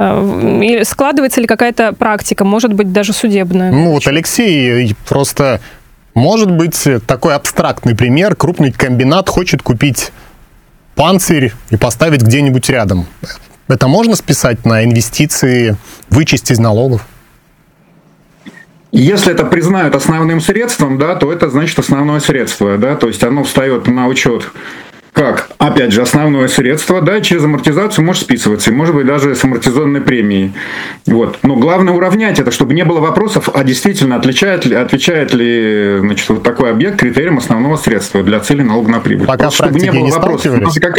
И складывается ли какая-то практика, может быть, даже судебная? Ну вот, Алексей, просто может быть такой абстрактный пример. Крупный комбинат хочет купить панцирь и поставить где-нибудь рядом. Это можно списать на инвестиции, вычесть из налогов? Если это признают основным средством, да, то это значит основное средство, да, то есть оно встает на учет как, опять же, основное средство, да, через амортизацию может списываться, и может быть даже с амортизационной премией. Вот. Но главное уравнять это, чтобы не было вопросов, а действительно отвечает ли значит, вот такой объект критериям основного средства для цели налога на прибыль. Пока просто, чтобы не было вопросов.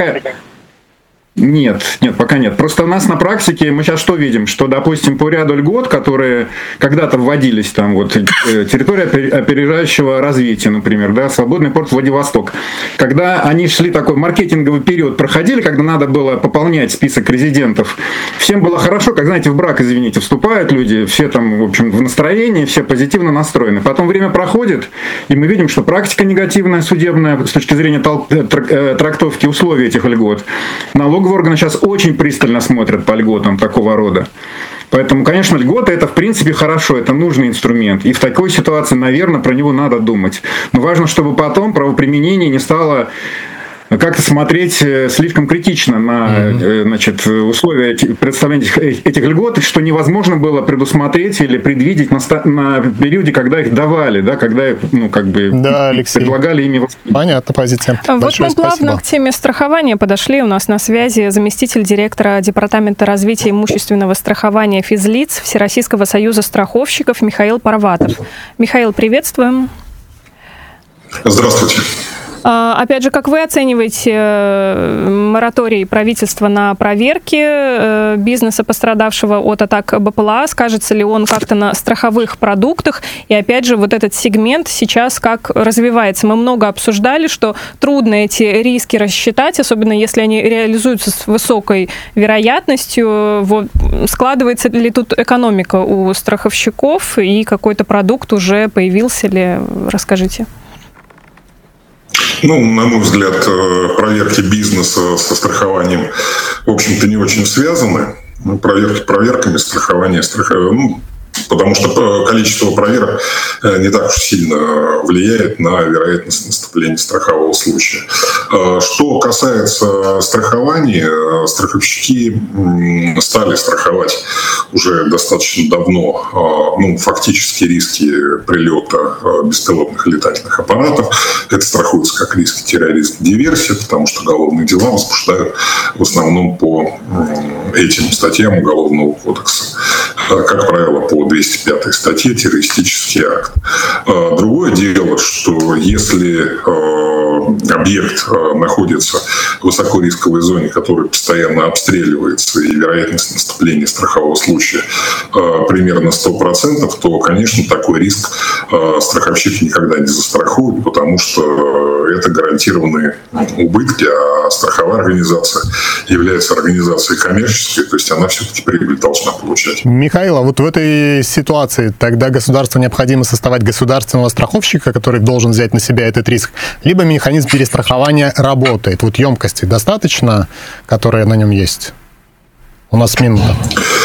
Нет, пока нет. Просто у нас на практике мы сейчас что видим? Что, допустим, по ряду льгот, которые когда-то вводились, там вот территория опережающего развития, например, да, свободный порт Владивосток, когда они шли такой маркетинговый период, проходили, когда надо было пополнять список резидентов, всем было хорошо, как, знаете, в брак, извините, вступают люди, все там, в общем, в настроении, все позитивно настроены. Потом время проходит, и мы видим, что практика негативная, судебная, с точки зрения трактовки условий этих льгот. Налоговые органы сейчас очень пристально смотрят по льготам такого рода. Поэтому, конечно, льготы – это, в принципе, хорошо, это нужный инструмент. И в такой ситуации, наверное, про него надо думать. Но важно, чтобы потом правоприменение не стало как-то смотреть слишком критично на значит, условия представления этих льгот, что невозможно было предусмотреть или предвидеть на периоде, когда их давали, да, когда их, ну, как бы предлагали ими. Понятно, позиция. Вот мы плавно к теме страхования подошли. У нас на связи заместитель директора Департамента развития имущественного страхования физлиц Всероссийского союза страховщиков Михаил Парватов. Михаил, приветствуем. Здравствуйте. Опять же, как вы оцениваете мораторий правительства на проверки бизнеса, пострадавшего от атак БПЛА? Скажется ли он как-то на страховых продуктах? И опять же, вот этот сегмент сейчас как развивается? Мы много обсуждали, что трудно эти риски рассчитать, особенно если они реализуются с высокой вероятностью. Вот, складывается ли тут экономика у страховщиков и какой-то продукт уже появился ли? Расскажите. Ну, на мой взгляд, проверки бизнеса со страхованием, в общем-то, не очень связаны. Проверки проверками, страхование. Потому что количество проверок не так уж сильно влияет на вероятность наступления страхового случая. Что касается страхования, страховщики стали страховать уже достаточно давно, фактически риски прилета беспилотных летательных аппаратов. Это страхуется как риски терроризма, диверсии, потому что уголовные дела возбуждают в основном по этим статьям Уголовного кодекса. Как правило, по 205 статье террористический акт. Другое дело, что если объект находится в высокорисковой зоне, которая постоянно обстреливается, и вероятность наступления страхового случая примерно 100%, то, конечно, такой риск страховщик никогда не застрахует, потому что это гарантированные убытки, а страховая организация является организацией коммерческой, то есть она все-таки прибыль должна получать. Михаил, а вот в этой ситуации тогда государству необходимо создавать государственного страховщика, который должен взять на себя этот риск, либо механизм перестрахования работает. Вот емкости достаточно, которые на нем есть? У нас минута.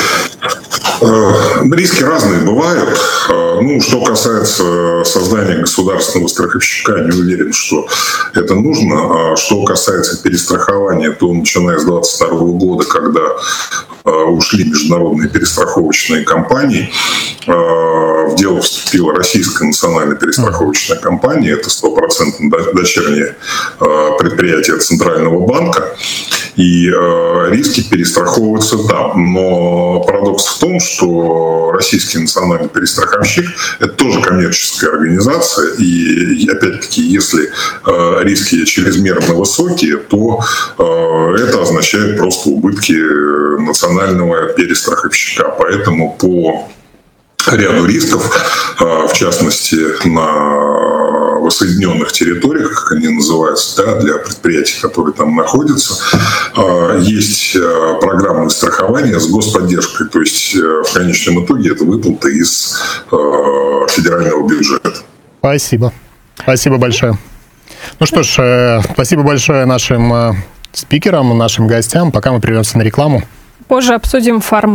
Риски разные бывают. Что касается создания государственного страховщика, не уверен, что это нужно. А что касается перестрахования, то начиная с 2022 года, когда ушли международные перестраховочные компании, в дело вступила Российская национальная перестраховочная компания, это 100% дочернее предприятие Центрального банка, и риски перестраховываются там. Но парадокс в том, что Российский национальный перестраховщик – это тоже коммерческая организация, и опять-таки, если риски чрезмерно высокие, то это означает просто убытки национального перестраховщика. Поэтому по ряду рисков, в частности, на воссоединенных территориях, как они называются, да, для предприятий, которые там находятся, есть программное страхование с господдержкой. То есть в конечном итоге это выплата из федерального бюджета. Спасибо. Спасибо большое. Ну что ж, спасибо большое нашим спикерам, нашим гостям. Пока мы прервемся на рекламу. Позже обсудим